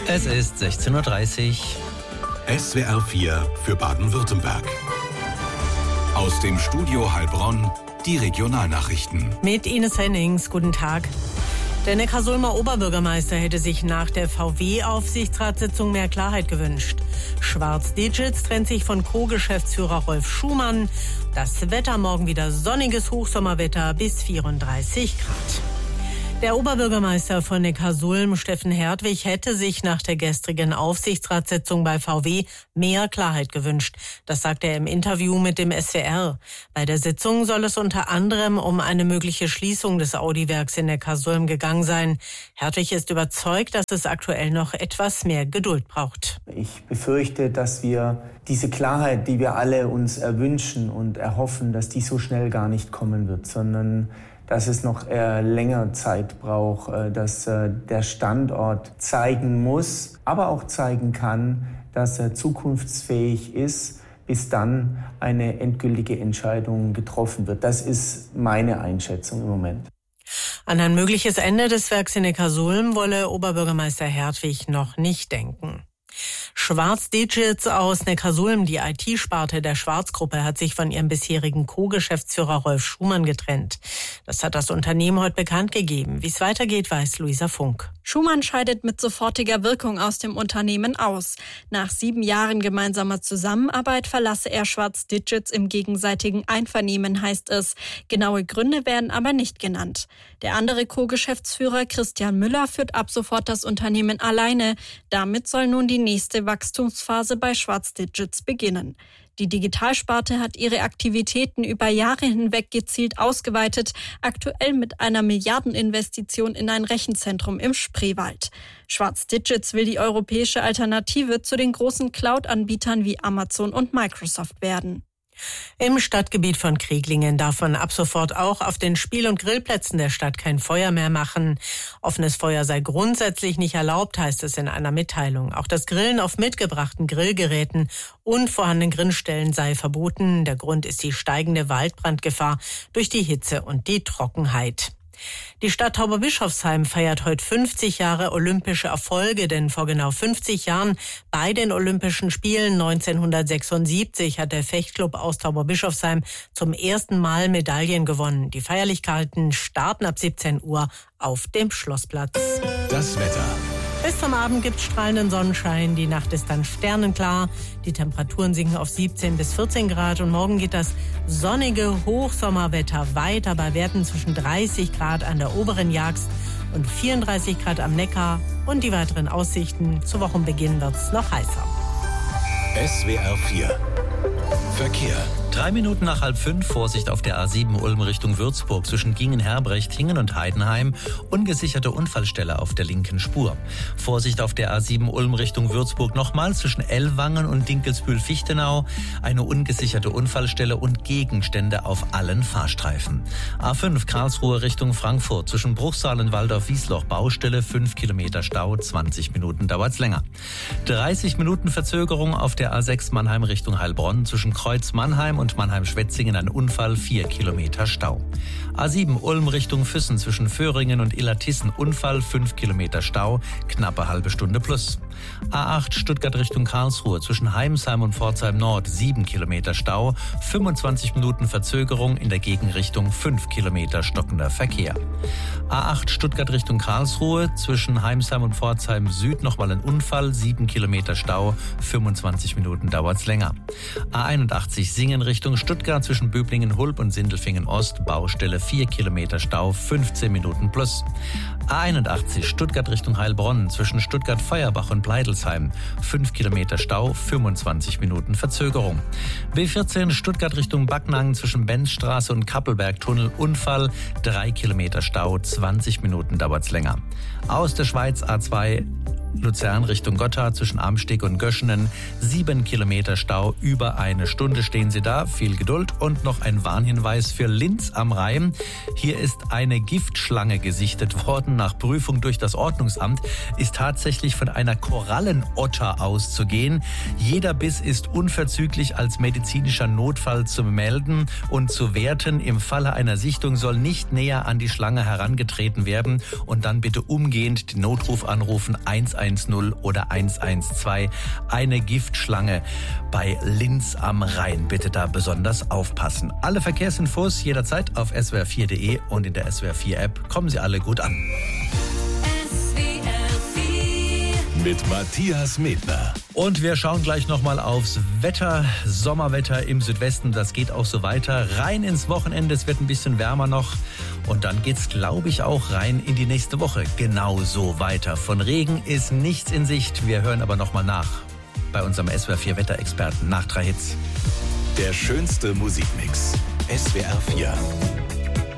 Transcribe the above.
Es ist 16:30 Uhr. SWR 4 für Baden-Württemberg. Aus dem Studio Heilbronn die Regionalnachrichten. Mit Ines Hennings, guten Tag. Der Neckarsulmer Oberbürgermeister hätte sich nach der VW-Aufsichtsratssitzung mehr Klarheit gewünscht. Schwarz Digits trennt sich von Co-Geschäftsführer Rolf Schumann. Das Wetter morgen wieder sonniges Hochsommerwetter bis 34 Grad. Der Oberbürgermeister von Neckarsulm, Steffen Hertwig, hätte sich nach der gestrigen Aufsichtsratssitzung bei VW mehr Klarheit gewünscht. Das sagte er im Interview mit dem SWR. Bei der Sitzung soll es unter anderem um eine mögliche Schließung des Audi-Werks in Neckarsulm gegangen sein. Hertwig ist überzeugt, dass es aktuell noch etwas mehr Geduld braucht. Ich befürchte, dass wir diese Klarheit, die wir alle uns erwünschen und erhoffen, dass die so schnell gar nicht kommen wird, sondern dass es noch länger Zeit braucht, dass der Standort zeigen muss, aber auch zeigen kann, dass er zukunftsfähig ist, bis dann eine endgültige Entscheidung getroffen wird. Das ist meine Einschätzung im Moment. An ein mögliches Ende des Werks in Neckarsulm wolle Oberbürgermeister Hertwig noch nicht denken. Schwarz Digits aus Neckarsulm, die IT-Sparte der Schwarz-Gruppe, hat sich von ihrem bisherigen Co-Geschäftsführer Rolf Schumann getrennt. Das hat das Unternehmen heute bekannt gegeben. Wie es weitergeht, weiß Luisa Funk. Schumann scheidet mit sofortiger Wirkung aus dem Unternehmen aus. Nach 7 Jahren gemeinsamer Zusammenarbeit verlasse er Schwarz Digits im gegenseitigen Einvernehmen, heißt es. Genaue Gründe werden aber nicht genannt. Der andere Co-Geschäftsführer Christian Müller führt ab sofort das Unternehmen alleine. Damit soll nun die nächste Wachstumsphase bei Schwarz Digits beginnen. Die Digitalsparte hat ihre Aktivitäten über Jahre hinweg gezielt ausgeweitet, aktuell mit einer Milliardeninvestition in ein Rechenzentrum im Spreewald. Schwarz Digits will die europäische Alternative zu den großen Cloud-Anbietern wie Amazon und Microsoft werden. Im Stadtgebiet von Krieglingen darf man ab sofort auch auf den Spiel- und Grillplätzen der Stadt kein Feuer mehr machen. Offenes Feuer sei grundsätzlich nicht erlaubt, heißt es in einer Mitteilung. Auch das Grillen auf mitgebrachten Grillgeräten und vorhandenen Grillstellen sei verboten. Der Grund ist die steigende Waldbrandgefahr durch die Hitze und die Trockenheit. Die Stadt Tauberbischofsheim feiert heute 50 Jahre olympische Erfolge, denn vor genau 50 Jahren bei den Olympischen Spielen 1976 hat der Fechtclub aus Tauberbischofsheim zum ersten Mal Medaillen gewonnen. Die Feierlichkeiten starten ab 17 Uhr auf dem Schlossplatz. Das Wetter. Bis zum Abend gibt es strahlenden Sonnenschein, die Nacht ist dann sternenklar, die Temperaturen sinken auf 17 bis 14 Grad und morgen geht das sonnige Hochsommerwetter weiter bei Werten zwischen 30 Grad an der oberen Jagst und 34 Grad am Neckar und die weiteren Aussichten. Zu Wochenbeginn wird es noch heißer. SWR 4 Verkehr. 3 Minuten nach 4:30, Vorsicht auf der A7 Ulm Richtung Würzburg zwischen Gingen-Herbrecht, Hingen und Heidenheim. Ungesicherte Unfallstelle auf der linken Spur. Vorsicht auf der A7 Ulm Richtung Würzburg nochmal zwischen Ellwangen und Dinkelsbühl-Fichtenau. Eine ungesicherte Unfallstelle und Gegenstände auf allen Fahrstreifen. A5 Karlsruhe Richtung Frankfurt zwischen Bruchsal und Waldorf-Wiesloch. Baustelle, 5 Kilometer Stau, 20 Minuten dauert's länger. 30 Minuten Verzögerung auf der A6 Mannheim Richtung Heilbronn zwischen Kreuz Mannheim und Mannheim-Schwetzingen ein Unfall, 4 Kilometer Stau. A7 Ulm Richtung Füssen zwischen Föhringen und Illertissen Unfall, 5 Kilometer Stau, knappe halbe Stunde plus. A8 Stuttgart Richtung Karlsruhe zwischen Heimsheim und Pforzheim Nord 7 Kilometer Stau, 25 Minuten Verzögerung in der Gegenrichtung, 5 Kilometer stockender Verkehr. A8 Stuttgart Richtung Karlsruhe zwischen Heimsheim und Pforzheim Süd nochmal ein Unfall, 7 Kilometer Stau, 25 Minuten dauert's länger. A81 Singen Richtung Stuttgart zwischen Böblingen-Hulb und Sindelfingen Ost, Baustelle 4 Kilometer Stau, 15 Minuten plus. A81 Stuttgart Richtung Heilbronn zwischen Stuttgart-Feuerbach und Pleidelsheim, 5 Kilometer Stau, 25 Minuten Verzögerung. B14 Stuttgart Richtung Backnang zwischen Benzstraße und Kappelberg-Tunnel, Unfall, 3 Kilometer Stau, 20 Minuten dauert's länger. Aus der Schweiz A2 Luzern Richtung Gotthard zwischen Amsteg und Göschenen, 7 Kilometer Stau, über eine Stunde stehen Sie da, viel Geduld. Und noch ein Warnhinweis für Linz am Rhein. Hier ist eine Giftschlange gesichtet worden. Nach Prüfung durch das Ordnungsamt ist tatsächlich von einer Korallenotter auszugehen. Jeder Biss ist unverzüglich als medizinischer Notfall zu melden und zu werten. Im Falle einer Sichtung soll nicht näher an die Schlange herangetreten werden und dann bitte umgehend den Notruf anrufen 112 110 oder 112. Eine Giftschlange bei Linz am Rhein. Bitte da besonders aufpassen. Alle Verkehrsinfos jederzeit auf swr4.de und in der SWR4-App. Kommen Sie alle gut an. Mit Matthias Medner. Und wir schauen gleich nochmal aufs Wetter. Sommerwetter im Südwesten, das geht auch so weiter. Rein ins Wochenende, es wird ein bisschen wärmer noch. Und dann geht's, glaube ich, auch rein in die nächste Woche. Genauso weiter. Von Regen ist nichts in Sicht. Wir hören aber nochmal nach bei unserem SWR4 Wetterexperten nach 3 Hits. Der schönste Musikmix. SWR4.